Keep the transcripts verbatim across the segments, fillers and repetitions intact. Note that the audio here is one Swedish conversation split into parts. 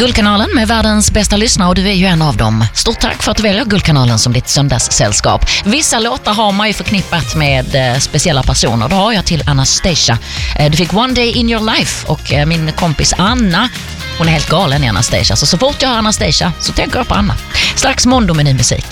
Guldkanalen med världens bästa lyssnare, och du är ju en av dem. Stort tack för att du väljer Guldkanalen som ditt söndagssällskap. Vissa låtar har man ju förknippat med eh, speciella personer. Då har jag till Anastasia. Eh, du fick One Day in Your Life, och eh, min kompis Anna, hon är helt galen i Anastasia. Så så fort jag har Anastasia så tänker jag på Anna. Strax Mondo med din musik.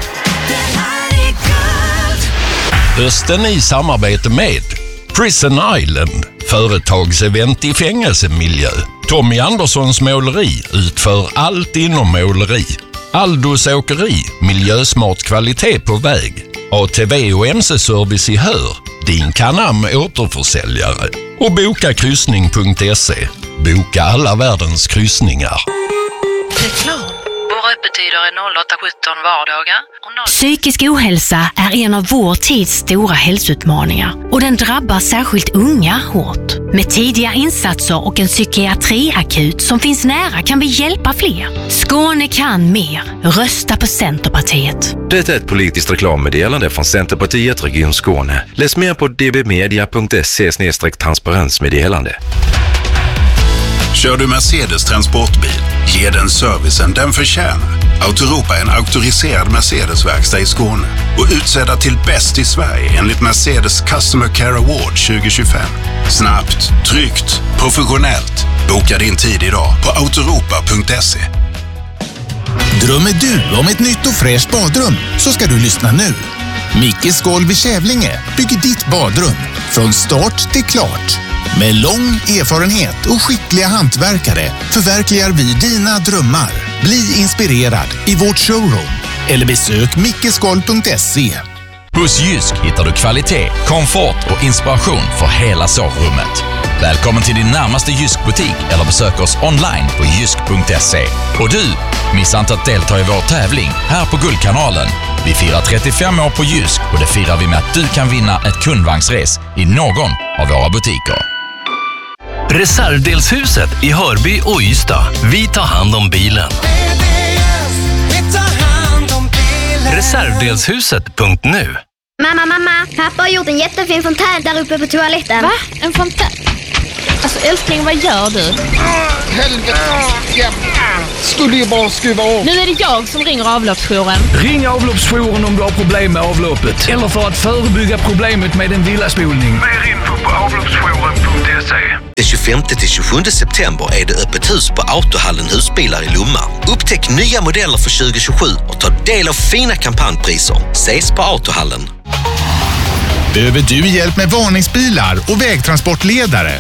Hösten i samarbete med Prison Island, företagsevent i fängelsemiljö. Tommy Anderssons måleri utför allt inom måleri. Aldos åkeri, miljösmart kvalitet på väg. A T V och M C-service i Hör, din Canam återförsäljare. Och boka kryssning punkt se. Boka alla världens kryssningar. Reklam. Våra öppettider är noll åtta sjutton vardagar. Och noll... Psykisk ohälsa är en av vår tids stora hälsoutmaningar, och den drabbar särskilt unga hårt. Med tidiga insatser och en psykiatriakut som finns nära kan vi hjälpa fler. Skåne kan mer. Rösta på Centerpartiet. Det är ett politiskt reklammeddelande från Centerpartiet Region Skåne. Läs mer på d b media punkt se slash transparensmeddelande. Kör du Mercedes transportbil, ge den servicen den förtjänar. Autoropa är en auktoriserad Mercedes-verkstad i Skåne och utsedda till bäst i Sverige enligt Mercedes Customer Care Award tjugo tjugofem. Snabbt, tryggt, professionellt. Boka din tid idag på autoropa punkt se. Drömmer du om ett nytt och fräscht badrum, så ska du lyssna nu. Mickes Golv i Kävlinge bygger ditt badrum från start till klart. Med lång erfarenhet och skickliga hantverkare förverkligar vi dina drömmar. Bli inspirerad i vårt showroom eller besök mickesgolv punkt se. Hos Jysk hittar du kvalitet, komfort och inspiration för hela sovrummet. Välkommen till din närmaste Jysk-butik eller besök oss online på jysk punkt se. Och du, missa inte att delta i vår tävling här på Guldkanalen. Vi firar trettiofem år på Jysk, och det firar vi med att du kan vinna ett kundvagnsres i någon av våra butiker. Reservdelshuset i Hörby och Ystad. Vi tar hand om bilen. Reservdelshuset punkt nu. Mamma, mamma, pappa har gjort en jättefin fontän där uppe på toaletten. Va? En fontän? Alltså älskling, vad gör du? Ah, helvete. Ja. Skulle ju bara skruva av. Nu är det jag som ringer avloppsjouren. Ring avloppsjouren om du har problem med avloppet. Eller för att förebygga problemet med en villaspolning. Mer info på avloppsjouren punkt se. Den tjugofemte till tjugosjunde september är det öppet hus på Autohallen Husbilar i Lomma. Upptäck nya modeller för tjugo tjugosju och ta del av fina kampanjpriser. Ses på Autohallen. Behöver du hjälp med varningsbilar och vägtransportledare?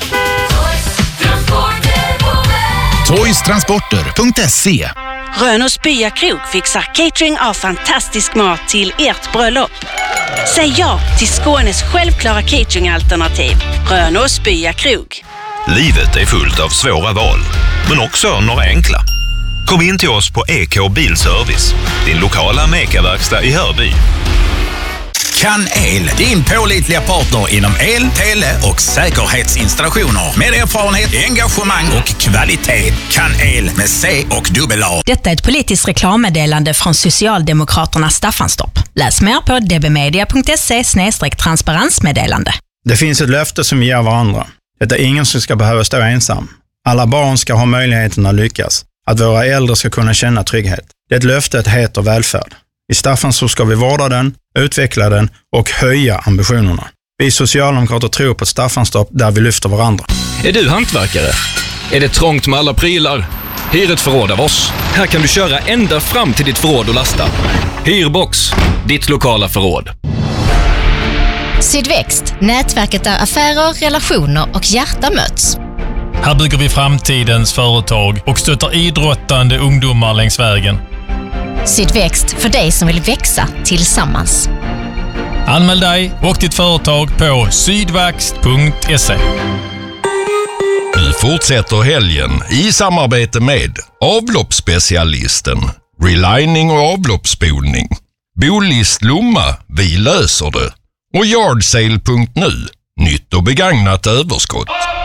toys transporter punkt se. Rönås Byakrog fixar catering av fantastisk mat till ert bröllop. Säg ja till Skånes självklara cateringalternativ. Rönås Byakrog. Livet är fullt av svåra val, men också några enkla. Kom in till oss på E K Bilservice, din lokala Meka-verkstad i Hörby. Kan El, din pålitliga partner inom el, tele och säkerhetsinstallationer. Med erfarenhet, engagemang och kvalitet. Kan El med C och dubbel A. Detta är ett politiskt reklammeddelande från Socialdemokraterna Staffanstorp. Läs mer på d b media punkt se slash transparensmeddelande. Det finns ett löfte som vi ger varandra. Det är ingen som ska behöva stå ensam. Alla barn ska ha möjligheten att lyckas. Att våra äldre ska kunna känna trygghet. Det löftet heter välfärd. I Staffanstorp ska vi vårda den, utveckla den och höja ambitionerna. Vi socialdemokrater tror på Staffanstorp där vi lyfter varandra. Är du hantverkare? Är det trångt med alla prylar? Hyr ett förråd av oss. Här kan du köra ända fram till ditt förråd och lasta. Hyrbox, ditt lokala förråd. Sydväxt, nätverket där affärer, relationer och hjärta möts. Här bygger vi framtidens företag och stöttar idrottande ungdomar längs vägen. Sydväxt för dig som vill växa tillsammans. Anmäl dig och ditt företag på sydväxt punkt se. Nu fortsätter helgen i samarbete med avloppsspecialisten, relining och avloppsspolning, Bolist Lomma, vi löser det, och yardsale punkt nu, nytt och begagnat överskott.